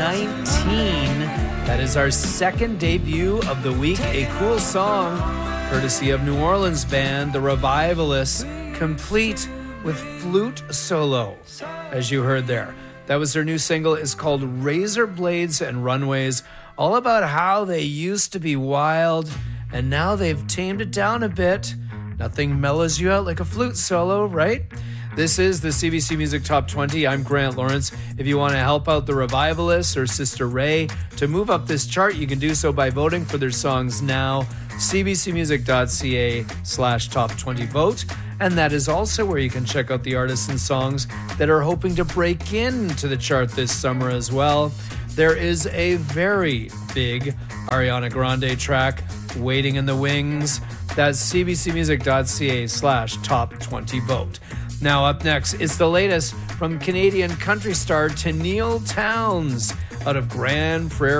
19. That is our second debut of the week. A cool song, courtesy of New Orleans band, The Revivalists, complete with flute solo, as you heard there. That was their new single. It's called Razor Blades and Runways, all about how they used to be wild, and now they've tamed it down a bit. Nothing mellows you out like a flute solo, right? This is the CBC Music Top 20. I'm Grant Lawrence. If you want to help out the Revivalists or Sister Ray to move up this chart, you can do so by voting for their songs now. cbcmusic.ca/top20vote. And that is also where you can check out the artists and songs that are hoping to break into the chart this summer as well. There is a very big Ariana Grande track waiting in the wings. That's cbcmusic.ca/top20vote. Now up next, it's the latest from Canadian country star Tenille Townes out of Grand Prairie.